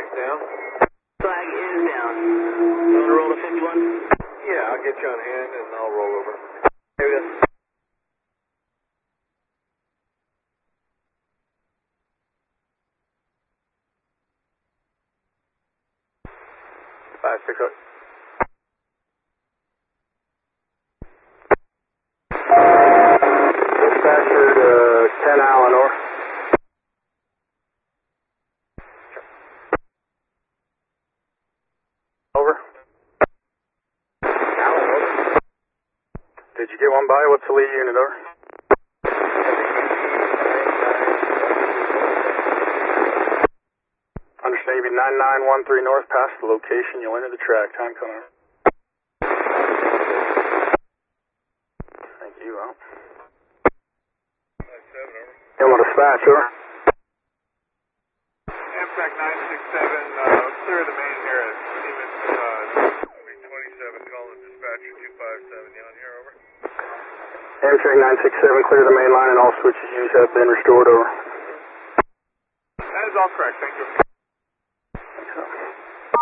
down. Flag is down. You want to roll to 51? Yeah, I'll get you on hand and I'll roll over. Here we go. Five, six, up. Dispatcher to 10 Allen, over. Over. Allen, over. Did you get one by? What's the lead unit, over? Understand you be 9913 north, past the location. You'll enter the track. Time coming. Thank you, out. Come on, dispatch, over. Amtrak 967, clear the main here at Siemens 27, calling dispatcher 257, you on here, over? Amtrak 967, clear the main line and all switches used have been restored, over. That is all correct, thank you. Thanks,